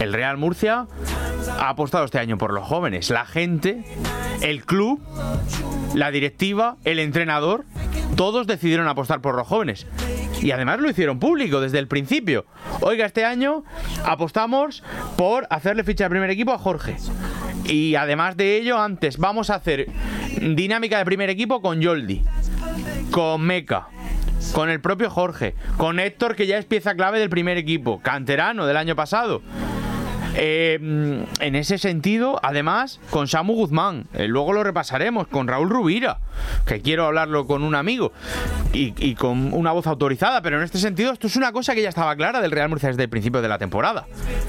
El Real Murcia ha apostado este año por los jóvenes. La gente, el club, la directiva, el entrenador, todos decidieron apostar por los jóvenes. Y además lo hicieron público desde el principio. Oiga, este año apostamos por hacerle ficha de primer equipo a Jorge. Y además de ello, antes vamos a hacer dinámica de primer equipo con Yoldi, con Meca, con el propio Jorge, con Héctor, que ya es pieza clave del primer equipo, canterano del año pasado. En ese sentido, además, con Samu Guzmán, luego lo repasaremos, con Raúl Rubira, que quiero hablarlo con un amigo y con una voz autorizada, pero en este sentido esto es una cosa que ya estaba clara del Real Murcia desde el principio de la temporada.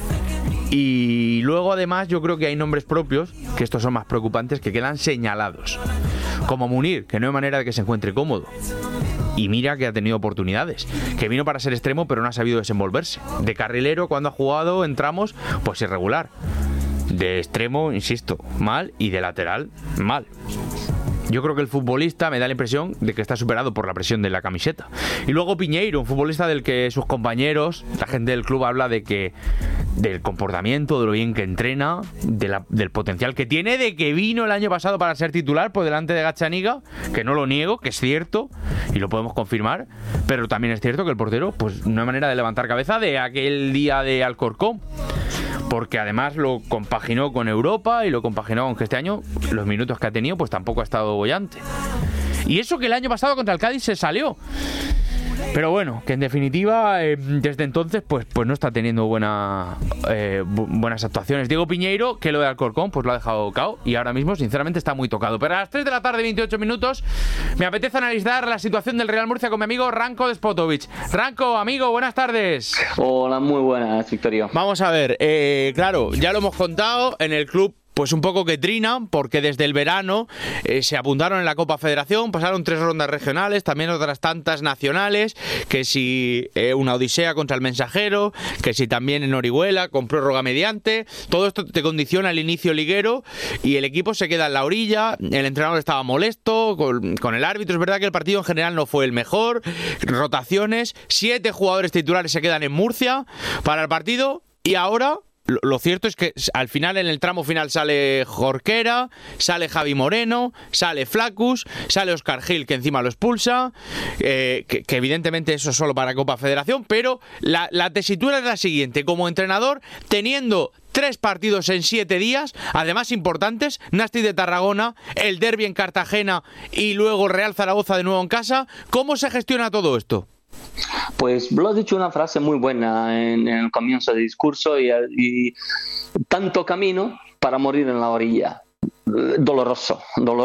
Y luego además yo creo que hay nombres propios, que estos son más preocupantes, que quedan señalados, como Munir, que no hay manera de que se encuentre cómodo. Y mira que ha tenido oportunidades, que vino para ser extremo pero no ha sabido desenvolverse. De carrilero, cuando ha jugado en tramos, pues irregular. De extremo, insisto, mal, y de lateral, mal. Yo creo que el futbolista me da la impresión de que está superado por la presión de la camiseta. Y luego Piñeiro, un futbolista del que sus compañeros, la gente del club habla de que del comportamiento, de lo bien que entrena, del potencial que tiene, de que vino el año pasado para ser titular por delante de Gazzaniga, que no lo niego, que es cierto y lo podemos confirmar, pero también es cierto que el portero, pues no hay manera de levantar cabeza de aquel día de Alcorcón, porque además lo compaginó con Europa y lo compaginó con que este año los minutos que ha tenido pues tampoco ha estado boyante. Y eso que el año pasado contra el Cádiz se salió. Pero bueno, que en definitiva desde entonces pues no está teniendo buenas actuaciones. Diego Piñeiro, que lo de Alcorcón pues lo ha dejado cao y ahora mismo sinceramente está muy tocado. Pero a las 3 de la tarde, 28 minutos, me apetece analizar la situación del Real Murcia con mi amigo Ranko Despotovic. Ranko, amigo, buenas tardes. Hola, muy buenas, Victorio. Vamos a ver, claro, ya lo hemos contado en el club. Pues un poco que trinan, porque desde el verano se apuntaron en la Copa Federación, pasaron 3 rondas regionales, también otras tantas nacionales, que si una odisea contra el Mensajero, que si también en Orihuela, con prórroga mediante. Todo esto te condiciona el inicio liguero y el equipo se queda en la orilla. El entrenador estaba molesto con el árbitro. Es verdad que el partido en general no fue el mejor. Rotaciones, 7 jugadores titulares se quedan en Murcia para el partido y ahora... Lo cierto es que al final, en el tramo final, sale Jorquera, sale Javi Moreno, sale Flacus, sale Óscar Gil, que encima lo expulsa, que evidentemente eso es solo para Copa Federación, pero la tesitura es la siguiente: como entrenador, teniendo 3 partidos en 7 días, además importantes, Nasti de Tarragona, el derbi en Cartagena y luego Real Zaragoza de nuevo en casa, ¿cómo se gestiona todo esto? Pues lo has dicho, una frase muy buena en el comienzo del discurso y tanto camino para morir en la orilla. Doloroso,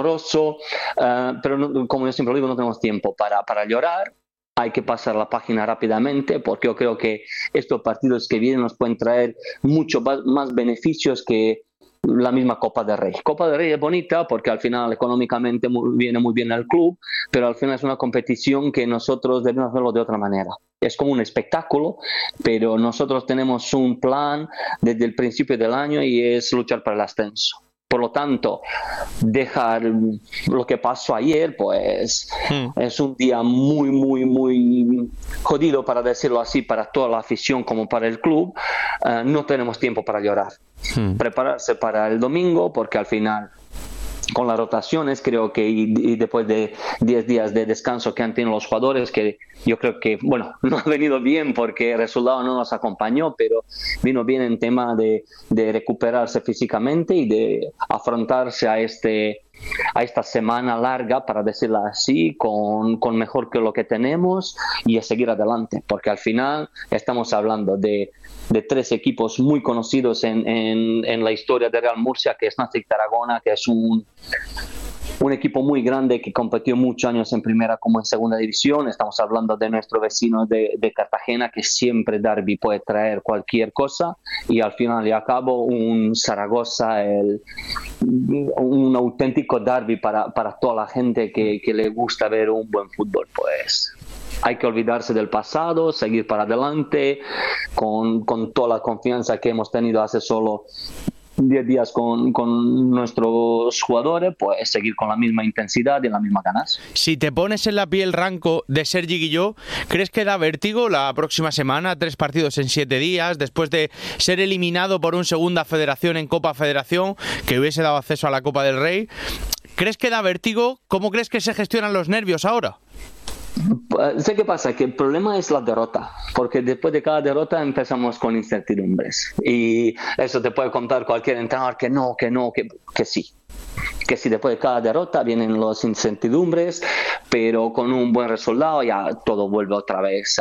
pero no, como yo siempre digo, no tenemos tiempo para llorar. Hay que pasar la página rápidamente porque yo creo que estos partidos que vienen nos pueden traer mucho más beneficios que la misma Copa del Rey. Copa del Rey es bonita porque al final económicamente viene muy bien al club, pero al final es una competición que nosotros debemos hacerlo de otra manera. Es como un espectáculo, pero nosotros tenemos un plan desde el principio del año y es luchar para el ascenso. Por lo tanto, dejar lo que pasó ayer, pues es un día muy, muy, muy jodido, para decirlo así, para toda la afición como para el club. No tenemos tiempo para llorar. Prepararse para el domingo, porque al final, con las rotaciones, creo que y después de 10 días de descanso que han tenido los jugadores, que yo creo que, bueno, no ha venido bien porque el resultado no nos acompañó, pero vino bien en tema de recuperarse físicamente y de afrontarse a esta semana larga, para decirlo así, con mejor que lo que tenemos y a seguir adelante, porque al final estamos hablando de 3 equipos muy conocidos en la historia de Real Murcia, que es Nástic Tarragona, que es un equipo muy grande que competió muchos años en primera como en segunda división. Estamos hablando de nuestro vecino de Cartagena, que siempre derbi puede traer cualquier cosa, y al final y al cabo un Zaragoza, un auténtico derbi para toda la gente que le gusta ver un buen fútbol. Pues hay que olvidarse del pasado, seguir para adelante con toda la confianza que hemos tenido hace solo 10 días con nuestros jugadores, pues seguir con la misma intensidad y las mismas ganas. Si te pones en la piel, Ranko, de Sergi Guilló, ¿crees que da vértigo la próxima semana? 3 partidos en 7 días, después de ser eliminado por un Segunda Federación en Copa Federación, que hubiese dado acceso a la Copa del Rey. ¿Crees que da vértigo? ¿Cómo crees que se gestionan los nervios ahora? Sé qué pasa, que el problema es la derrota, porque después de cada derrota empezamos con incertidumbres, y eso te puede contar cualquier entrenador que sí. Que si después de cada derrota vienen las incertidumbres, pero con un buen resultado ya todo vuelve otra vez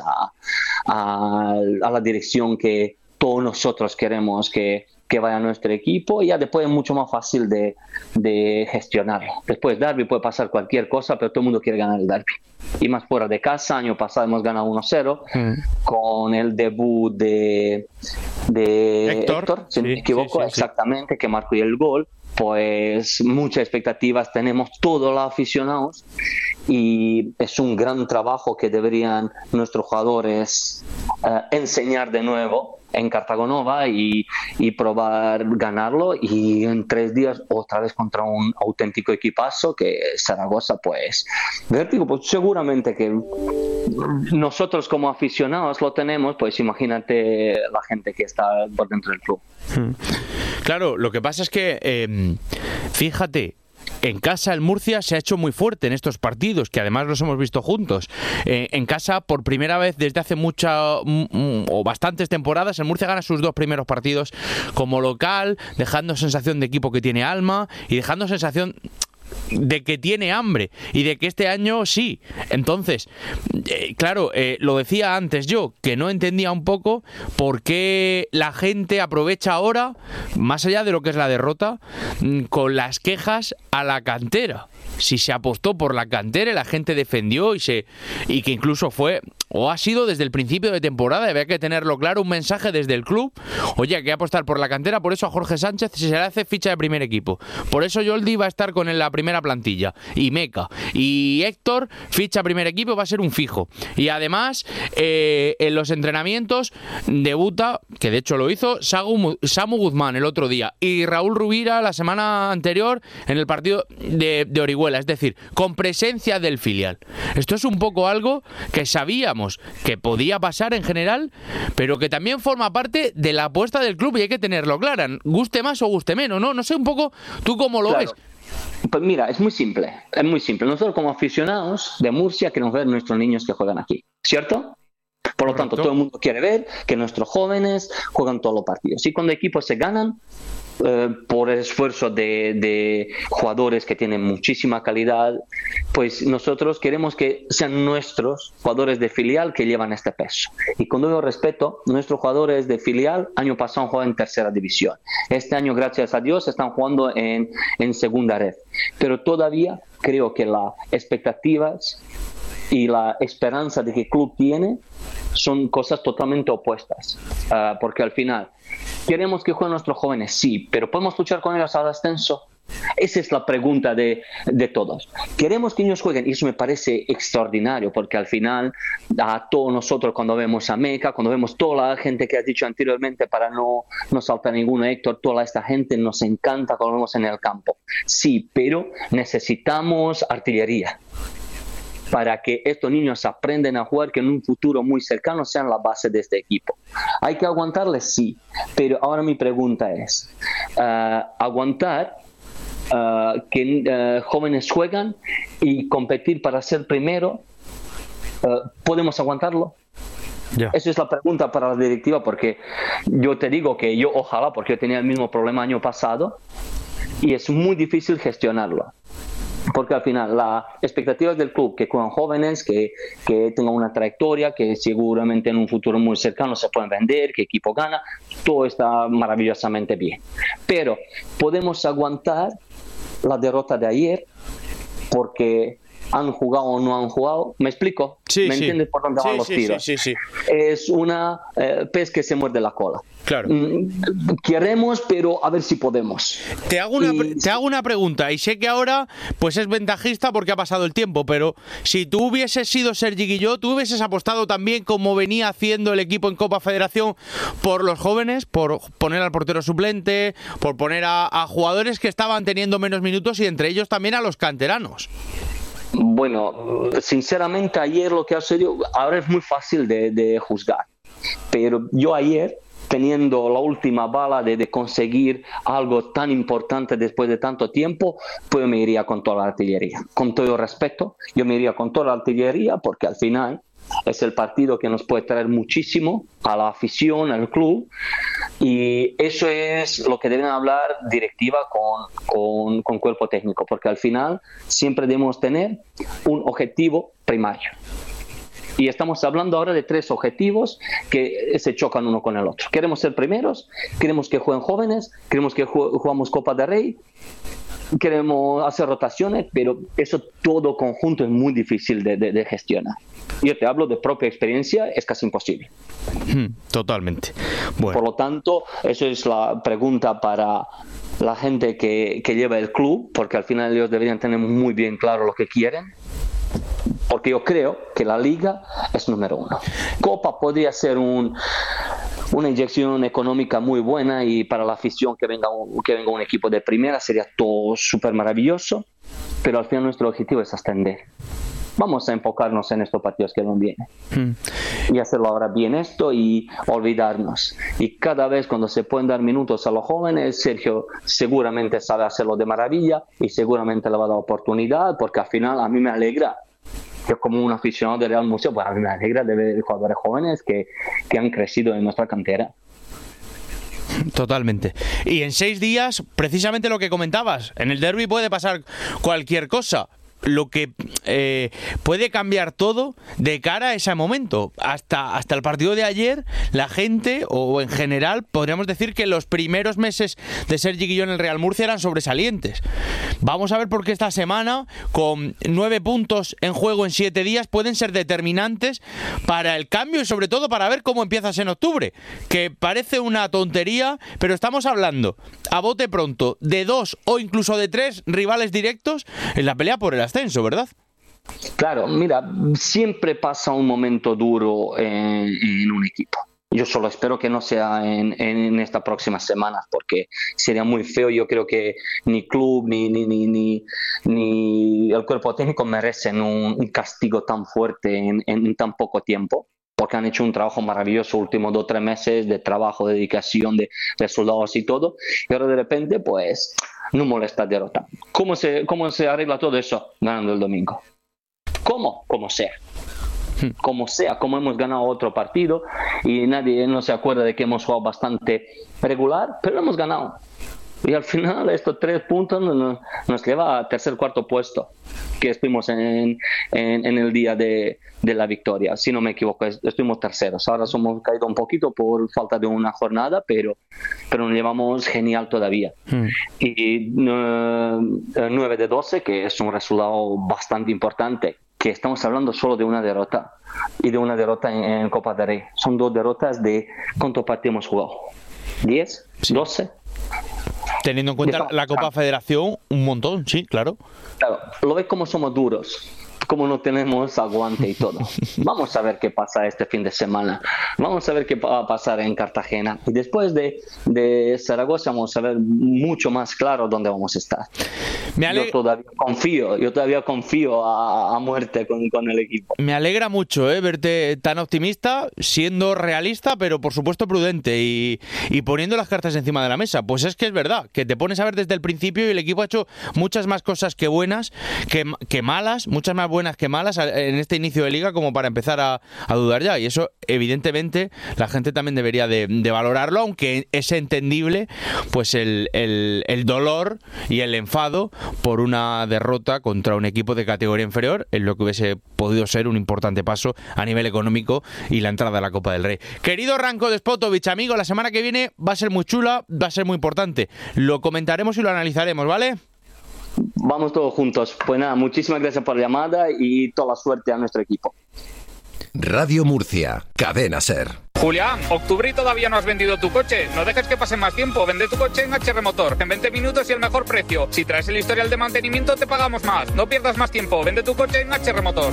a la dirección que todos nosotros queremos que vaya nuestro equipo, y ya después es mucho más fácil de gestionarlo. Después del derby puede pasar cualquier cosa, pero todo el mundo quiere ganar el derby. Y más fuera de casa, año pasado hemos ganado 1-0 con el debut de Héctor, si no me equivoco, sí. Exactamente, que marcó el gol. Pues muchas expectativas tenemos todos los aficionados, y es un gran trabajo que deberían nuestros jugadores enseñar de nuevo en Cartagonova y probar ganarlo, y en 3 días otra vez contra un auténtico equipazo que es Zaragoza. Pues vértigo, pues seguramente que nosotros como aficionados lo tenemos, pues imagínate la gente que está por dentro del club. Claro, lo que pasa es que fíjate, en casa el Murcia se ha hecho muy fuerte en estos partidos, que además los hemos visto juntos. En casa, por primera vez desde hace o bastantes temporadas, el Murcia gana sus 2 primeros partidos como local, dejando sensación de equipo que tiene alma y dejando sensación de que tiene hambre, y de que este año sí. Entonces, claro, lo decía antes yo, que no entendía un poco por qué la gente aprovecha ahora, más allá de lo que es la derrota, con las quejas a la cantera. Si se apostó por la cantera y la gente defendió y que incluso fue, o ha sido desde el principio de temporada, había que tenerlo claro, un mensaje desde el club: oye, hay que apostar por la cantera. Por eso a Jorge Sánchez se le hace ficha de primer equipo, por eso Yoldi va a estar con la primera plantilla, y Meca y Héctor, ficha primer equipo, va a ser un fijo. Y además en los entrenamientos debuta, que de hecho lo hizo, Samu Guzmán el otro día, y Raúl Rubira la semana anterior en el partido de Orihuela. Es decir, con presencia del filial. Esto es un poco algo que sabíamos que podía pasar en general, pero que también forma parte de la apuesta del club, y hay que tenerlo claro, guste más o guste menos, ¿no? No sé un poco tú cómo lo ves. Pues mira, es muy simple. Nosotros como aficionados de Murcia queremos ver a nuestros niños que juegan aquí, ¿cierto? Por lo tanto, todo el mundo quiere ver que nuestros jóvenes juegan todos los partidos. Y cuando equipos se ganan, por el esfuerzo de jugadores que tienen muchísima calidad, pues nosotros queremos que sean nuestros jugadores de filial que llevan este peso. Y con todo respeto, nuestros jugadores de filial año pasado jugaban en tercera división. Este año, gracias a Dios, están jugando en segunda red. Pero todavía creo que las expectativas y la esperanza de que el club tiene son cosas totalmente opuestas, porque al final queremos que jueguen nuestros jóvenes, sí, pero ¿podemos luchar con ellos al ascenso? Esa es la pregunta de todos. Queremos que ellos jueguen, y eso me parece extraordinario, porque al final a todos nosotros, cuando vemos a Meca, cuando vemos toda la gente que has dicho anteriormente, para no saltar ninguno, Héctor, toda esta gente nos encanta cuando vemos en el campo, sí, pero necesitamos artillería para que estos niños aprendan a jugar, que en un futuro muy cercano sean la base de este equipo. ¿Hay que aguantarles? Sí, pero ahora mi pregunta es, ¿aguantar que jóvenes juegan y competir para ser primero? ¿Podemos aguantarlo? Yeah. Esa es la pregunta para la directiva, porque yo te digo que yo ojalá, porque yo tenía el mismo problema año pasado, y es muy difícil gestionarlo. Porque al final las expectativas del club, que juegan jóvenes, que tengan una trayectoria, que seguramente en un futuro muy cercano se pueden vender, que el equipo gana, todo está maravillosamente bien. Pero podemos aguantar la derrota de ayer porque han jugado o no han jugado. ¿Me explico? Sí, ¿Me entiendes por dónde van los tiros? Sí. Es una pez que se muerde la cola. Claro. Queremos, pero a ver si podemos. Te hago una pregunta, y sé que ahora pues es ventajista porque ha pasado el tiempo, pero si tú hubieses sido Sergi Guillot, ¿tú hubieses apostado también, como venía haciendo el equipo en Copa Federación, por los jóvenes, por poner al portero suplente, por poner a jugadores que estaban teniendo menos minutos y entre ellos también a los canteranos? Bueno, sinceramente ayer lo que ha sucedido, ahora es muy fácil de juzgar, pero yo ayer, teniendo la última bala de conseguir algo tan importante después de tanto tiempo, pues yo me iría con toda la artillería. Con todo el respeto, yo me iría con toda la artillería porque al final es el partido que nos puede traer muchísimo a la afición, al club, y eso es lo que deben hablar directiva con cuerpo técnico, porque al final siempre debemos tener un objetivo primario. Y estamos hablando ahora de 3 objetivos que se chocan uno con el otro. Queremos ser primeros, queremos que jueguen jóvenes, queremos que jugamos Copa del Rey, queremos hacer rotaciones, pero eso todo conjunto es muy difícil de gestionar. Yo te hablo de propia experiencia, es casi imposible. Totalmente. Bueno. Por lo tanto, eso es la pregunta para la gente que lleva el club, porque al final ellos deberían tener muy bien claro lo que quieren. Porque yo creo que la Liga es número 1. Copa podría ser una inyección económica muy buena y para la afición que venga un equipo de primera sería todo súper maravilloso, pero al final nuestro objetivo es ascender. Vamos a enfocarnos en estos partidos que nos vienen y hacerlo ahora bien esto y olvidarnos. Y cada vez cuando se pueden dar minutos a los jóvenes, Sergio seguramente sabe hacerlo de maravilla y seguramente le va a dar oportunidad, porque al final a mí me alegra. Yo como un aficionado de Real Murcia, pues a mí me alegra de ver jugadores jóvenes que han crecido en nuestra cantera. Totalmente. Y en 6 días, precisamente lo que comentabas, en el derbi puede pasar cualquier cosa. Lo que puede cambiar todo de cara a ese momento. Hasta el partido de ayer, la gente, o en general, podríamos decir que los primeros meses de Sergi Guillot en el Real Murcia eran sobresalientes. Vamos a ver por qué esta semana, con 9 puntos en juego en 7 días, pueden ser determinantes para el cambio y sobre todo para ver cómo empiezas en octubre. Que parece una tontería, pero estamos hablando, a bote pronto, de 2 o incluso de 3 rivales directos en la pelea por el ascenso, ¿verdad? Claro, mira, siempre pasa un momento duro en un equipo. Yo solo espero que no sea en estas próximas semanas, porque sería muy feo. Yo creo que ni club ni el cuerpo técnico merecen un castigo tan fuerte en tan poco tiempo, porque han hecho un trabajo maravilloso últimos 2 o 3 meses de trabajo, de dedicación, de resultados y todo, y ahora de repente pues no molesta derrota. ¿Cómo se arregla todo eso? Ganando el domingo. ¿Cómo? Como sea, como hemos ganado otro partido y nadie no se acuerda de que hemos jugado bastante regular, pero hemos ganado. Y al final estos 3 puntos nos lleva a tercer, cuarto puesto, que estuvimos en el día de la victoria. Si no me equivoco, estuvimos terceros. Ahora hemos caído un poquito por falta de una jornada, pero nos llevamos genial todavía. Y 9 de 12, que es un resultado bastante importante, que estamos hablando solo de una derrota, y de una derrota en Copa del Rey. Son 2 derrotas de ¿cuántos partidos hemos jugado? ¿10? Sí. ¿12? Teniendo en cuenta la Copa Federación, un montón, sí, claro. Claro, lo ves como somos duros, como no tenemos aguante y todo. Vamos a ver qué pasa este fin de semana. Vamos a ver qué va a pasar en Cartagena. Y después de Zaragoza vamos a ver mucho más claro dónde vamos a estar. Yo todavía confío a muerte con el equipo. Me alegra mucho verte tan optimista, siendo realista, pero por supuesto prudente y poniendo las cartas encima de la mesa. Pues es que es verdad, que te pones a ver desde el principio y el equipo ha hecho muchas más cosas que buenas, que malas, muchas más buenas que malas en este inicio de liga como para empezar a dudar ya. Y eso, evidentemente, la gente también debería de valorarlo, aunque es entendible pues el dolor y el enfado por una derrota contra un equipo de categoría inferior en lo que hubiese podido ser un importante paso a nivel económico y la entrada a la Copa del Rey. Querido Ranko Despotovic, amigo, la semana que viene va a ser muy chula, va a ser muy importante. Lo comentaremos y lo analizaremos, ¿vale? Vamos todos juntos. Pues nada, muchísimas gracias por la llamada y toda la suerte a nuestro equipo. Radio Murcia, Cadena SER. Julián, octubre y todavía no has vendido tu coche. No dejes que pase más tiempo. Vende tu coche en HR Motor. En 20 minutos y el mejor precio. Si traes el historial de mantenimiento, te pagamos más. No pierdas más tiempo. Vende tu coche en HR Motor.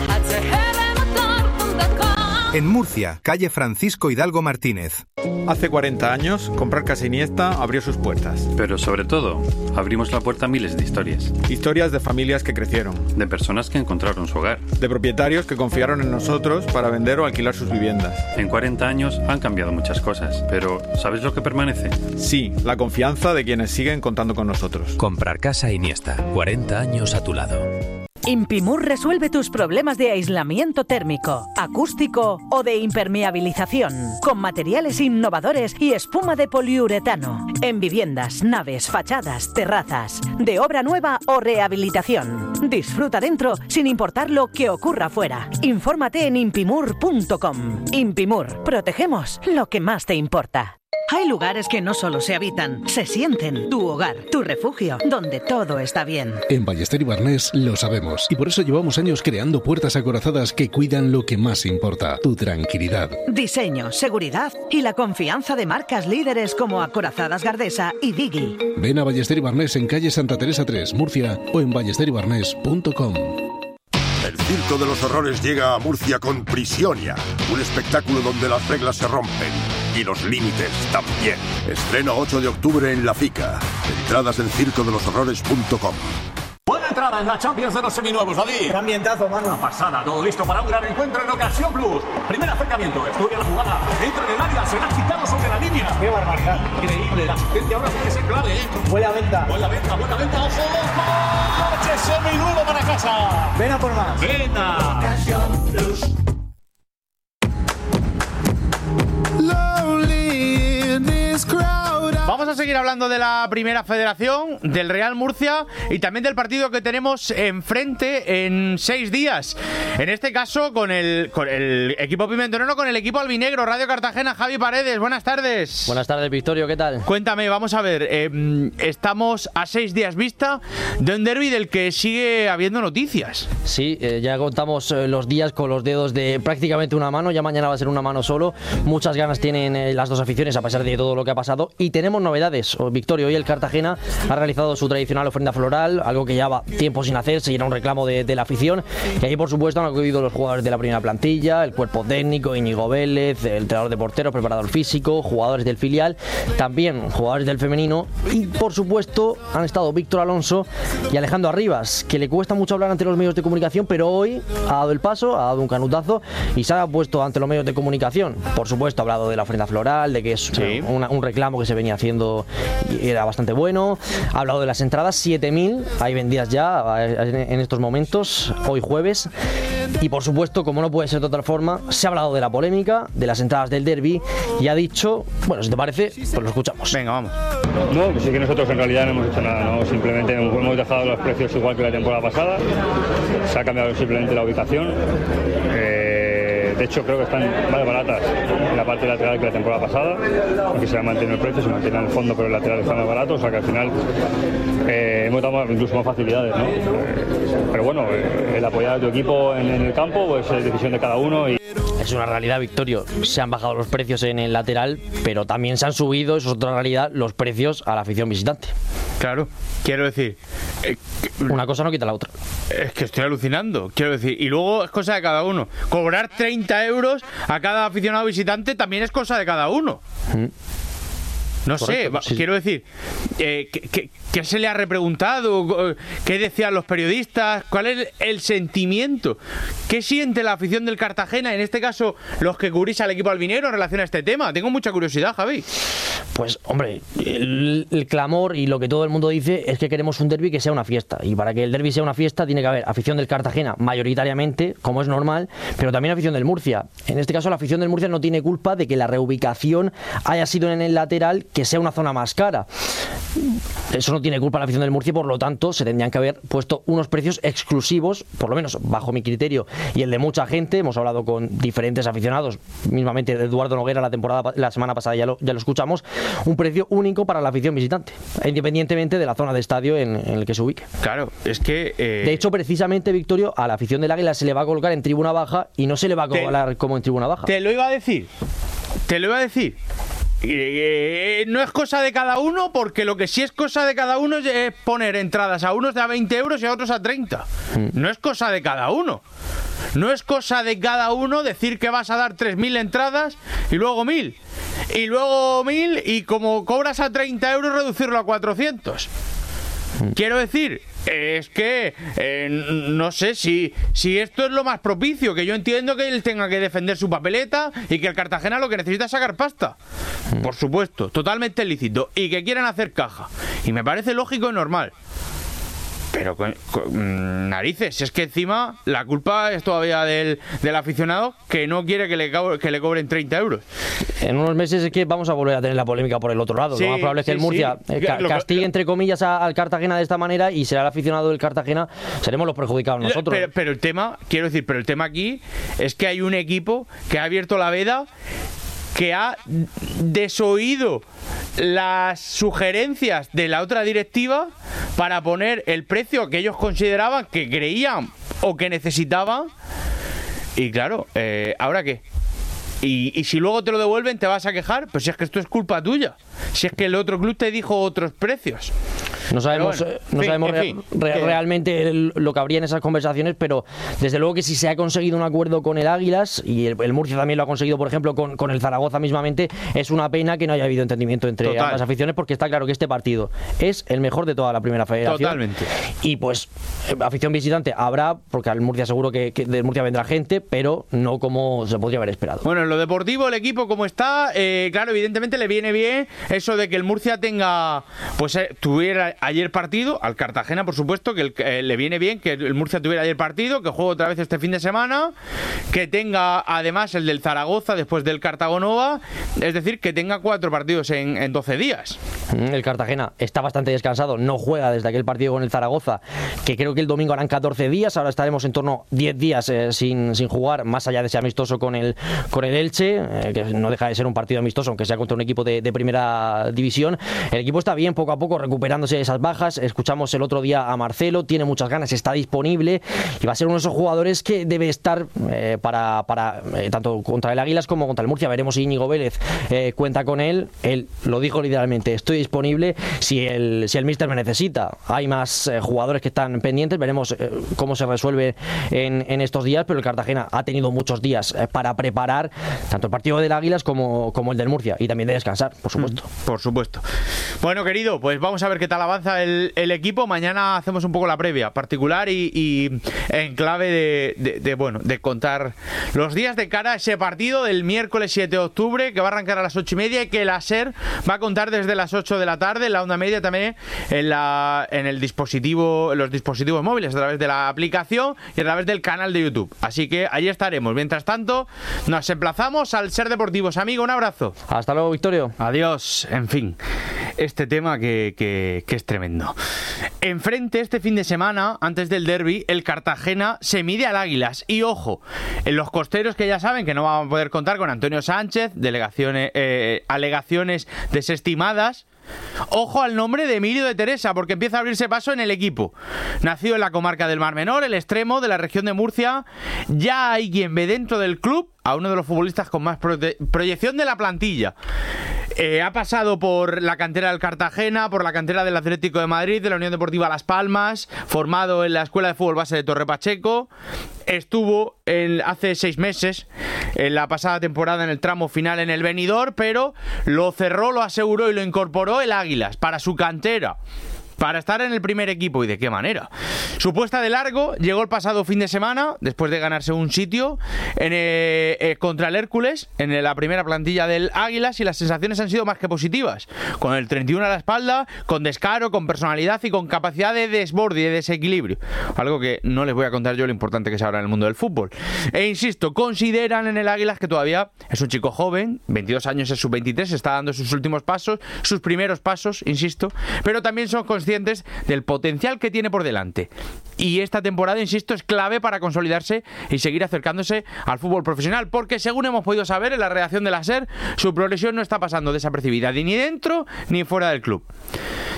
En Murcia, calle Francisco Hidalgo Martínez. Hace 40 años, Comprar Casa Iniesta abrió sus puertas. Pero sobre todo, abrimos la puerta a miles de historias. Historias de familias que crecieron. De personas que encontraron su hogar. De propietarios que confiaron en nosotros para vender o alquilar sus viviendas. En 40 años han cambiado muchas cosas, pero ¿sabes lo que permanece? Sí, la confianza de quienes siguen contando con nosotros. Comprar Casa Iniesta, 40 años a tu lado. Impimur resuelve tus problemas de aislamiento térmico, acústico o de impermeabilización con materiales innovadores y espuma de poliuretano en viviendas, naves, fachadas, terrazas, de obra nueva o rehabilitación. Disfruta dentro sin importar lo que ocurra fuera. Infórmate en impimur.com. Impimur, protegemos lo que más te importa. Hay lugares que no solo se habitan, se sienten. Tu hogar, tu refugio, donde todo está bien. En Ballester y Barnés lo sabemos y por eso llevamos años creando puertas acorazadas que cuidan lo que más importa, tu tranquilidad. Diseño, seguridad y la confianza de marcas líderes como Acorazadas Gardesa y Digi. Ven a Ballester y Barnés en calle Santa Teresa 3, Murcia o en ballesterybarnés.com. El Circo de los Horrores llega a Murcia con Prisionia, un espectáculo donde las reglas se rompen y los límites también. Estreno 8 de octubre en La Fica. Entradas en circodeloshorrores.com. Buena entrada en la Champions de los seminuevos, David. Qué ambientazo, mano. Una pasada, todo listo para un gran encuentro en Ocasión Plus. Primer acercamiento, estudia la jugada. Entra en el área, será quitado sobre la línea. Qué barbaridad. Increíble, la asistencia ahora tiene que ser clave, Buena venta. Buena venta, ojo. ¡Coche seminuevo para casa! Ven a por más. Venga. Ocasión Plus. Vamos a seguir hablando de la Primera Federación, del Real Murcia y también del partido que tenemos enfrente en 6 días. En este caso con el equipo pimentonero, con el equipo albinegro. Radio Cartagena, Javi Paredes, buenas tardes. Buenas tardes, Victorio, ¿qué tal? Cuéntame, vamos a ver, estamos a 6 días vista de un derbi del que sigue habiendo noticias. Sí, ya contamos los días con los dedos de prácticamente una mano, ya mañana va a ser una mano solo. Muchas ganas tienen las dos aficiones a pesar de todo lo que ha pasado y tenemos novedades. Victorio, hoy el Cartagena ha realizado su tradicional ofrenda floral, algo que lleva tiempo sin hacer, se era un reclamo de la afición y allí por supuesto han acudido los jugadores de la primera plantilla, el cuerpo técnico, Íñigo Vélez, el entrenador de porteros, preparador físico, jugadores del filial, también jugadores del femenino y por supuesto han estado Víctor Alonso y Alejandro Arribas, que le cuesta mucho hablar ante los medios de comunicación, pero hoy ha dado el paso, ha dado un canutazo y se ha puesto ante los medios de comunicación. Por supuesto ha hablado de la ofrenda floral, de que es un reclamo que se venía haciendo y era bastante bueno. Ha hablado de las entradas, 7.000 hay vendidas ya en estos momentos, hoy jueves. Y por supuesto, como no puede ser de otra forma, se ha hablado de la polémica, de las entradas del derbi y ha dicho, bueno, si te parece, pues lo escuchamos. Venga, vamos. No, pues sí que nosotros en realidad no hemos hecho nada, ¿no? Simplemente hemos dejado los precios igual que la temporada pasada, se ha cambiado simplemente la ubicación. De hecho, creo que están más baratas en la parte lateral que la temporada pasada, porque se ha mantenido el precio, se mantiene en el fondo, pero el lateral está más barato, o sea que al final hemos dado incluso más facilidades, ¿no? Pero bueno, el apoyar a tu equipo en el campo pues es decisión de cada uno. Es una realidad, Victorio, se han bajado los precios en el lateral, pero también se han subido, eso es otra realidad, los precios a la afición visitante. Claro, quiero decir... una cosa no quita la otra. Es que estoy alucinando, quiero decir. Y luego es cosa de cada uno. Cobrar 30 euros a cada aficionado visitante también es cosa de cada uno. No Correcto, sé, sí. Quiero decir, ¿qué se le ha repreguntado? ¿Qué decían los periodistas? ¿Cuál es el sentimiento? ¿Qué siente la afición del Cartagena? En este caso, los que cubrís al equipo albinegro en relación a este tema. Tengo mucha curiosidad, Javi. Pues, hombre, el clamor y lo que todo el mundo dice es que queremos un derbi que sea una fiesta. Y para que el derbi sea una fiesta tiene que haber afición del Cartagena, mayoritariamente, como es normal, pero también afición del Murcia. En este caso, la afición del Murcia no tiene culpa de que la reubicación haya sido en el lateral, que sea una zona más cara. Eso no tiene culpa la afición del Murcia, por lo tanto se tendrían que haber puesto unos precios exclusivos, por lo menos bajo mi criterio y el de mucha gente. Hemos hablado con diferentes aficionados, mismamente Eduardo Noguera la semana pasada ya lo escuchamos, un precio único para la afición visitante, independientemente de la zona de estadio en el que se ubique. Claro, es que... De hecho, precisamente, Victorio, a la afición del Águila se le va a colocar en tribuna baja y no se le va a colocar como en tribuna baja. Te lo iba a decir. te lo iba a decir. No es cosa de cada uno, porque lo que sí es cosa de cada uno es poner entradas a unos de a 20 euros y a otros a 30. No es cosa de cada uno. No es cosa de cada uno decir que vas a dar 3.000 entradas y luego 1.000. Y luego 1.000 y como cobras a 30 euros reducirlo a 400. Quiero decir, es que no sé si esto es lo más propicio, que yo entiendo que él tenga que defender su papeleta y que el Cartagena lo que necesita es sacar pasta. Por supuesto, totalmente lícito. Y que quieran hacer caja. Y me parece lógico y normal. Pero con narices, es que encima la culpa es todavía del aficionado, que no quiere que le cobren 30 euros. En unos meses es que vamos a volver a tener la polémica por el otro lado. Sí, lo más probable es que el Murcia castigue, entre comillas, al Cartagena de esta manera, y será el aficionado del Cartagena, seremos los perjudicados nosotros. Pero el tema, quiero decir, pero el tema aquí es que hay un equipo que ha abierto la veda, que ha desoído las sugerencias de la otra directiva para poner el precio que ellos consideraban, que creían o que necesitaban. Y claro, ¿ahora qué? Y si luego te lo devuelven, ¿te vas a quejar? Pues si es que esto es culpa tuya. Si es que el otro club te dijo otros precios. No sabemos, realmente lo que habría en esas conversaciones, pero desde luego que si se ha conseguido un acuerdo con el Águilas, y el Murcia también lo ha conseguido, por ejemplo, con el Zaragoza mismamente, es una pena que no haya habido entendimiento entre ambas aficiones, porque está claro que este partido es el mejor de toda la primera federación. Totalmente. Y pues afición visitante habrá, porque al Murcia seguro que del Murcia vendrá gente, pero no como se podría haber esperado. Bueno, en lo deportivo, el equipo como está, claro, evidentemente le viene bien eso de que el Murcia tuviera ayer partido, al Cartagena por supuesto, que le viene bien que el Murcia tuviera ayer partido, que juegue otra vez este fin de semana, que tenga además el del Zaragoza después del Cartagonova, es decir, que tenga 4 partidos en 12 días. El Cartagena está bastante descansado, no juega desde aquel partido con el Zaragoza, que creo que el domingo harán 14 días, ahora estaremos en torno a 10 días sin jugar, más allá de ese amistoso con el Elche, que no deja de ser un partido amistoso, aunque sea contra un equipo de primera división. El equipo está bien, poco a poco recuperándose de esas bajas. Escuchamos el otro día a Marcelo, tiene muchas ganas, está disponible y va a ser uno de esos jugadores que debe estar para tanto contra el Águilas como contra el Murcia. Veremos si Íñigo Vélez cuenta con él. Él lo dijo literalmente: estoy disponible si el míster me necesita. Hay más jugadores que están pendientes, veremos cómo se resuelve en estos días, pero el Cartagena ha tenido muchos días para preparar tanto el partido del Águilas como el del Murcia, y también de descansar, por supuesto. Por supuesto. Bueno, querido, pues vamos a ver qué tal avanza el equipo. Mañana hacemos un poco la previa particular y en clave de contar los días de cara a ese partido del miércoles 7 de octubre, que va a arrancar a las 8:30, y que la SER va a contar desde las 8 de la tarde, en la onda media también, en los dispositivos móviles, a través de la aplicación y a través del canal de YouTube. Así que allí estaremos. Mientras tanto, nos emplazamos al Ser Deportivos. Amigo, un abrazo. Hasta luego, Victorio. Adiós. En fin, este tema que es tremendo. Enfrente, este fin de semana, antes del derbi, el Cartagena se mide al Águilas. Y ojo, en los costeros, que ya saben que no van a poder contar con Antonio Sánchez, alegaciones desestimadas. Ojo al nombre de Emilio de Teresa, porque empieza a abrirse paso en el equipo. Nacido en la comarca del Mar Menor, el extremo de la región de Murcia, ya hay quien ve dentro del club a uno de los futbolistas con más proyección de la plantilla. Ha pasado por la cantera del Cartagena, por la cantera del Atlético de Madrid, de la Unión Deportiva Las Palmas, formado en la Escuela de Fútbol Base de Torre Pacheco. Estuvo hace 6 meses, en la pasada temporada, en el tramo final en el Benidorm, pero lo cerró, lo aseguró y lo incorporó el Águilas para su cantera, para estar en el primer equipo. ¿Y de qué manera? Su puesta de largo llegó el pasado fin de semana, después de ganarse un sitio contra el Hércules, en la primera plantilla del Águilas, y las sensaciones han sido más que positivas. Con el 31 a la espalda, con descaro, con personalidad y con capacidad de desborde y de desequilibrio. Algo que no les voy a contar yo lo importante que es ahora en el mundo del fútbol. E insisto, consideran en el Águilas que todavía es un chico joven, 22 años, es sub-23, está dando sus últimos pasos, sus primeros pasos, insisto, pero también son conscientes del potencial que tiene por delante. Y esta temporada, insisto, es clave para consolidarse y seguir acercándose al fútbol profesional, porque según hemos podido saber en la redacción de la SER, su progresión no está pasando desapercibida ni dentro ni fuera del club.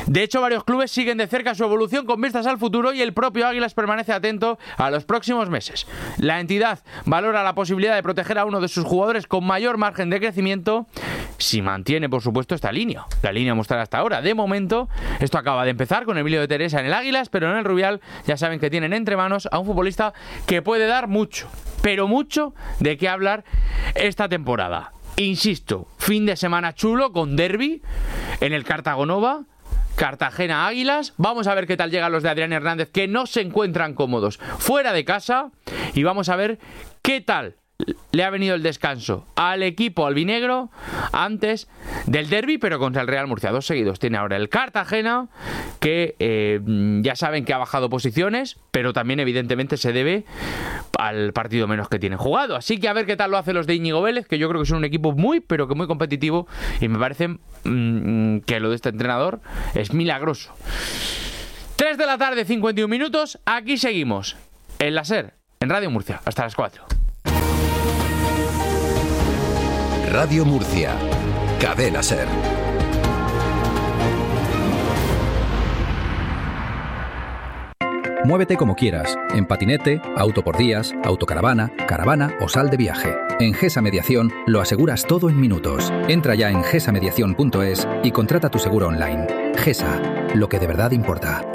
De hecho, varios clubes siguen de cerca su evolución con vistas al futuro y el propio Águilas permanece atento a los próximos meses. La entidad valora la posibilidad de proteger a uno de sus jugadores con mayor margen de crecimiento si mantiene, por supuesto, esta línea. La línea mostrada hasta ahora. De momento, esto acaba de empezar con Emilio de Teresa en el Águilas, pero en el Rubial ya saben que tienen entre manos a un futbolista que puede dar mucho, pero mucho de qué hablar esta temporada. Insisto, fin de semana chulo con derbi en el Cartagonova, Cartagena Águilas. Vamos a ver qué tal llegan los de Adrián Hernández, que no se encuentran cómodos fuera de casa, y vamos a ver qué tal le ha venido el descanso al equipo albinegro antes del derbi, pero contra el Real Murcia. 2 seguidos tiene ahora el Cartagena, que ya saben que ha bajado posiciones, pero también evidentemente se debe al partido menos que tienen jugado. Así que a ver qué tal lo hacen los de Íñigo Vélez, que yo creo que son un equipo muy, pero que muy competitivo, y me parece que lo de este entrenador es milagroso. 3 de la tarde, 51 minutos. Aquí seguimos en la SER, en Radio Murcia, hasta las 4. Radio Murcia, Cadena SER. Muévete como quieras, en patinete, auto por días, autocaravana, caravana o sal de viaje. En GESA Mediación lo aseguras todo en minutos. Entra ya en gesamediacion.es y contrata tu seguro online. GESA, lo que de verdad importa.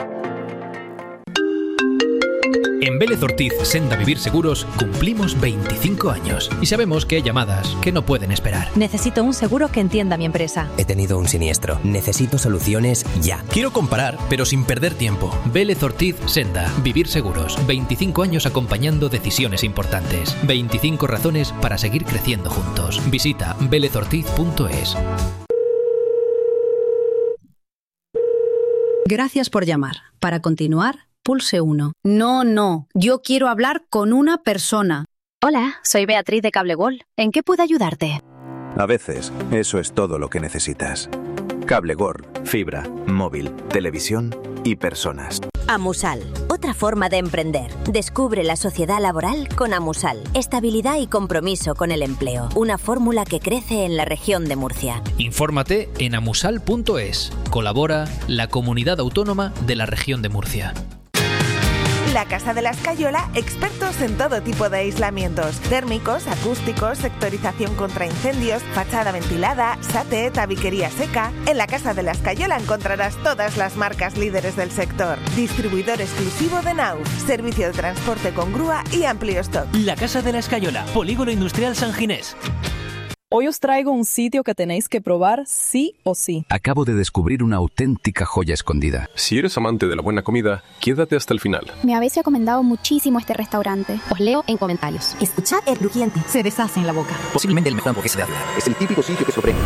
En Vélez Ortiz Senda Vivir Seguros cumplimos 25 años y sabemos que hay llamadas que no pueden esperar. Necesito un seguro que entienda mi empresa. He tenido un siniestro. Necesito soluciones ya. Quiero comparar, pero sin perder tiempo. Vélez Ortiz Senda Vivir Seguros. 25 años acompañando decisiones importantes. 25 razones para seguir creciendo juntos. Visita velezortiz.es. Gracias por llamar. Para continuar, pulse 1. No, yo quiero hablar con una persona. Hola, soy Beatriz de Cablegol. ¿En qué puedo ayudarte? A veces, eso es todo lo que necesitas. Cablegol, fibra, móvil, televisión y personas. Amusal, otra forma de emprender. Descubre la sociedad laboral con Amusal. Estabilidad y compromiso con el empleo. Una fórmula que crece en la región de Murcia. Infórmate en amusal.es. Colabora la Comunidad Autónoma de la Región de Murcia. La Casa de la Escayola, expertos en todo tipo de aislamientos: térmicos, acústicos, sectorización contra incendios, fachada ventilada, SATE, tabiquería seca. En la Casa de la Escayola encontrarás todas las marcas líderes del sector. Distribuidor exclusivo de Nauf, servicio de transporte con grúa y amplio stock. La Casa de la Escayola, Polígono Industrial San Ginés. Hoy os traigo un sitio que tenéis que probar sí o sí. Acabo de descubrir una auténtica joya escondida. Si eres amante de la buena comida, quédate hasta el final. Me habéis recomendado muchísimo este restaurante. Os leo en comentarios. Escuchad el crujiente. Se deshace en la boca. Posiblemente el mejor hamburguesa de Ávila. Es el típico sitio que sorprende.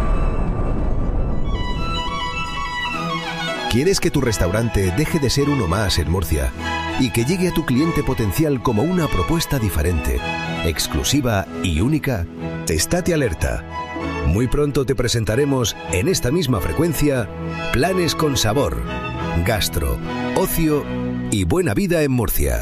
¿Quieres que tu restaurante deje de ser uno más en Murcia y que llegue a tu cliente potencial como una propuesta diferente, exclusiva y única? Estate alerta. Muy pronto te presentaremos en esta misma frecuencia planes con sabor, gastro, ocio y buena vida en Murcia.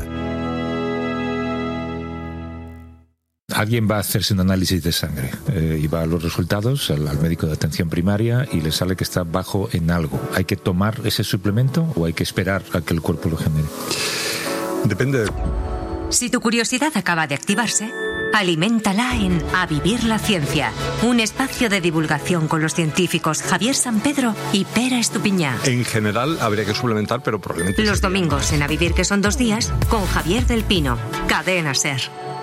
Alguien va a hacerse un análisis de sangre y va a los resultados al médico de atención primaria y le sale que está bajo en algo. ¿Hay que tomar ese suplemento o hay que esperar a que el cuerpo lo genere? Depende. Si tu curiosidad acaba de activarse, aliméntala en A Vivir la Ciencia, un espacio de divulgación con los científicos Javier Sampedro y Pera Estupiñán. En general habría que suplementar, pero probablemente... Los domingos en A Vivir, que son 2 días, con Javier del Pino. Cadena SER.